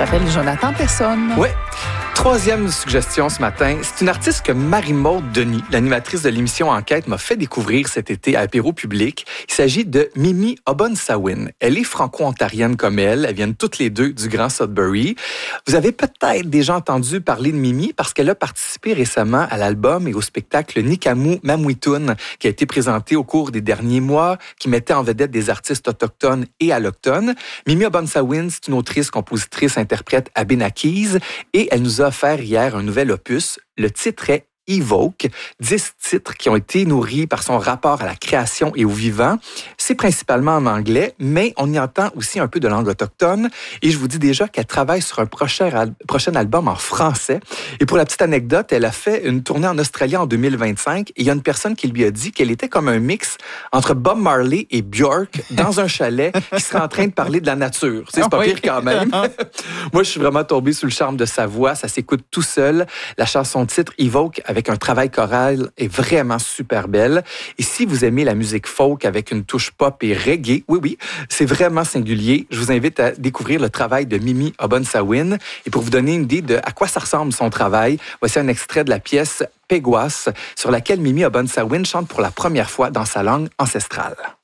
s'appelle Jonathan Pesson. Oui. Troisième suggestion ce matin, c'est une artiste que Marie-Maude Denis, l'animatrice de l'émission Enquête, m'a fait découvrir cet été à Apéro Public. Il s'agit de Mimi Obonsawin. Elle est franco-ontarienne comme elle. Elles viennent toutes les deux du Grand Sudbury. Vous avez peut-être déjà entendu parler de Mimi parce qu'elle a participé récemment à l'album et au spectacle Nikamu Mamwitun qui a été présenté au cours des derniers mois, qui mettait en vedette des artistes autochtones et allochtones. Mimi Obonsawin, c'est une autrice, compositrice, interprète abénaquise et elle nous a offert hier un nouvel opus. Le titre est Evoke, 10 titres qui ont été nourris par son rapport à la création et au vivant. C'est principalement en anglais, mais on y entend aussi un peu de langue autochtone. Et je vous dis déjà qu'elle travaille sur un prochain album en français. Et pour la petite anecdote, elle a fait une tournée en Australie en 2025. Et il y a une personne qui lui a dit qu'elle était comme un mix entre Bob Marley et Björk dans un chalet qui serait en train de parler de la nature. C'est pas pire quand même. Moi, je suis vraiment tombé sous le charme de sa voix. Ça s'écoute tout seul. La chanson titre Evoke avec un travail choral est vraiment super belle. Et si vous aimez la musique folk avec une touche pop et reggae, oui, c'est vraiment singulier. Je vous invite à découvrir le travail de Mimi Obonsawin. Et pour vous donner une idée de à quoi ça ressemble son travail, voici un extrait de la pièce Peguas, sur laquelle Mimi Obonsawin chante pour la première fois dans sa langue ancestrale.